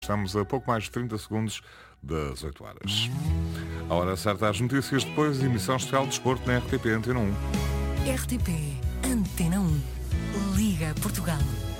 Estamos a pouco mais de 30 segundos das 8 horas. A hora certa às notícias, depois emissão especial de desporto na RTP Antena 1. RTP Antena 1. Liga Portugal.